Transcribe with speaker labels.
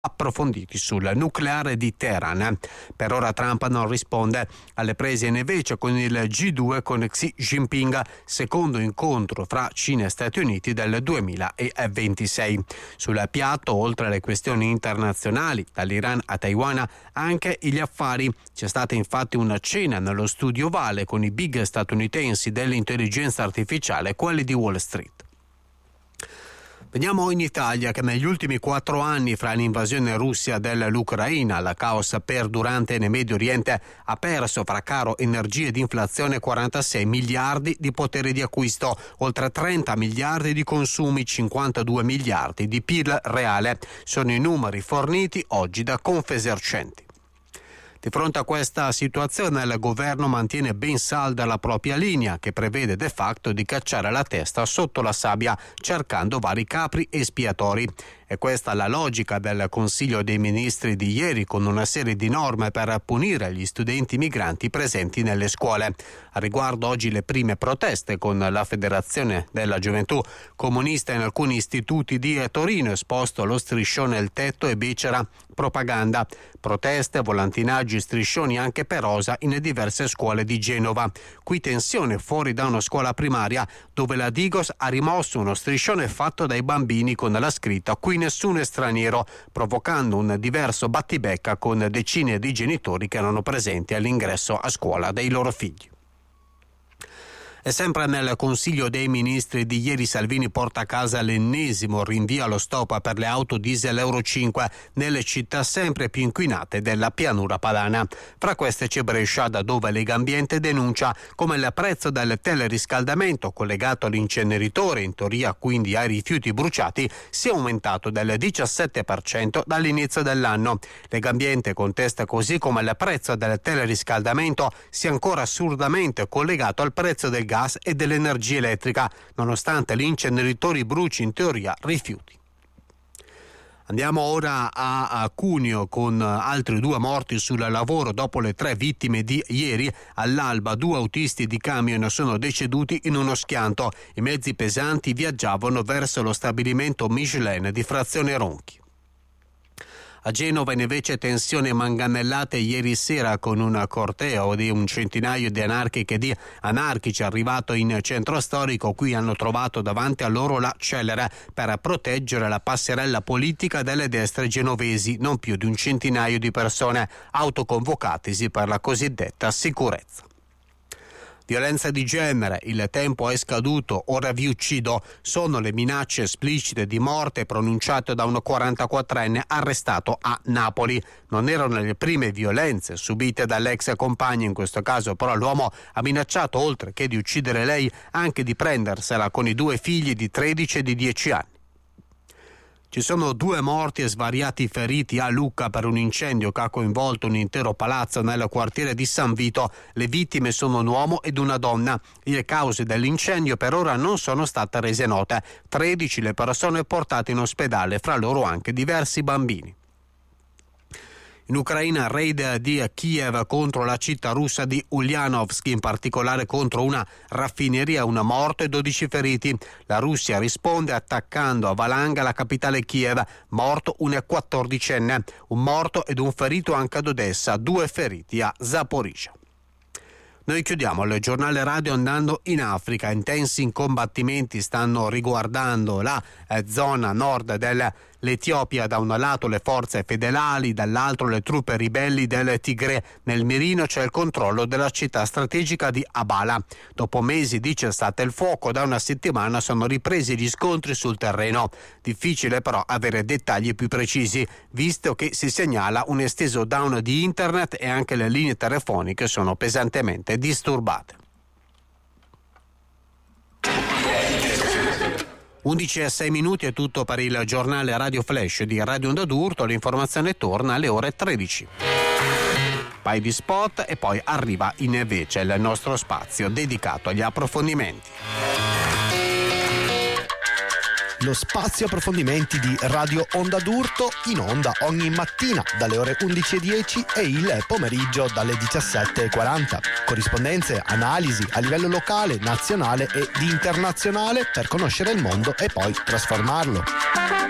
Speaker 1: approfonditi sul nucleare di Teheran. Per ora Trump non risponde alle prese in invece con il G2 con Xi Jinping, secondo incontro fra Cina e Stati Uniti del 2026. Sul piatto, oltre alle questioni internazionali, dall'Iran a Taiwan, anche gli affari. C'è stata infatti una cena nello studio Vale con i big statunitensi dell'intelligenza artificiale, quelli di Wall Street. Veniamo in Italia, che negli ultimi 4 anni, fra l'invasione russa dell'Ucraina, la caos perdurante nel Medio Oriente, ha perso fra caro energia ed inflazione 46 miliardi di potere di acquisto, oltre 30 miliardi di consumi, 52 miliardi di PIL reale. Sono i numeri forniti oggi da Confesercenti. Di fronte a questa situazione il governo mantiene ben salda la propria linea, che prevede de facto di cacciare la testa sotto la sabbia cercando vari capri espiatori. E questa è la logica del Consiglio dei Ministri di ieri, con una serie di norme per punire gli studenti migranti presenti nelle scuole. A riguardo oggi le prime proteste con la Federazione della Gioventù Comunista in alcuni istituti di Torino, esposto allo striscione Il Tetto e Becera Propaganda. Proteste, volantinaggi e striscioni anche per Rosa in diverse scuole di Genova. Qui tensione fuori da una scuola primaria dove la Digos ha rimosso uno striscione fatto dai bambini con la scritta "Qui nessuno è straniero", provocando un diverso battibecca con decine di genitori che erano presenti all'ingresso a scuola dei loro figli. E sempre nel Consiglio dei Ministri di ieri Salvini porta a casa l'ennesimo rinvio allo stop per le auto diesel Euro 5 nelle città sempre più inquinate della pianura padana. Fra queste c'è Brescia, da dove Legambiente denuncia come il prezzo del teleriscaldamento collegato all'inceneritore, in teoria quindi ai rifiuti bruciati, sia aumentato del 17% dall'inizio dell'anno. Legambiente contesta così come il prezzo del teleriscaldamento sia ancora assurdamente collegato al prezzo del gas e dell'energia elettrica, nonostante gli inceneritori bruci in teoria rifiuti. Andiamo ora a Cuneo con altri 2 morti sul lavoro dopo le 3 vittime di ieri. All'alba 2 autisti di camion sono deceduti in uno schianto. I mezzi pesanti viaggiavano verso lo stabilimento Michelin di Frazione Ronchi. A Genova invece tensione e manganellate ieri sera con un corteo di un centinaio di anarchici arrivato in centro storico. Qui hanno trovato davanti a loro la Celere per proteggere la passerella politica delle destre genovesi, non più di un centinaio di persone autoconvocatesi per la cosiddetta sicurezza. Violenza di genere, il tempo è scaduto, ora vi uccido, sono le minacce esplicite di morte pronunciate da un 44enne arrestato a Napoli. Non erano le prime violenze subite dall'ex compagno, in questo caso però l'uomo ha minacciato, oltre che di uccidere lei, anche di prendersela con i 2 figli di 13 e di 10 anni. Ci sono 2 morti e svariati feriti a Lucca per un incendio che ha coinvolto un intero palazzo nel quartiere di San Vito. Le vittime sono un uomo ed una donna. Le cause dell'incendio per ora non sono state rese note. 13 le persone portate in ospedale, fra loro anche diversi bambini. In Ucraina, raid di Kiev contro la città russa di Ulyanovsk, in particolare contro una raffineria, 1 morto e 12 feriti. La Russia risponde attaccando a valanga la capitale Kiev, morto un 14enne, un morto ed un ferito anche ad Odessa, 2 feriti a Zaporizhzhia. Noi chiudiamo il giornale radio andando in Africa. Intensi combattimenti stanno riguardando la zona nord dell'Etiopia. Da un lato le forze federali, dall'altro le truppe ribelli del Tigre. Nel mirino c'è il controllo della città strategica di Abala. Dopo mesi di cessate il fuoco, da una settimana sono ripresi gli scontri sul terreno. Difficile però avere dettagli più precisi, visto che si segnala un esteso down di internet e anche le linee telefoniche sono pesantemente disturbate. 11:06 è tutto per il giornale Radio Flash di Radio Onda d'Urto. L'informazione torna alle ore 13. Paio di spot e poi arriva invece il nostro spazio dedicato agli approfondimenti.
Speaker 2: Lo spazio approfondimenti di Radio Onda d'Urto, in onda ogni mattina dalle ore 11:10 e il pomeriggio dalle 17:40. Corrispondenze, analisi a livello locale, nazionale e internazionale per conoscere il mondo e poi trasformarlo.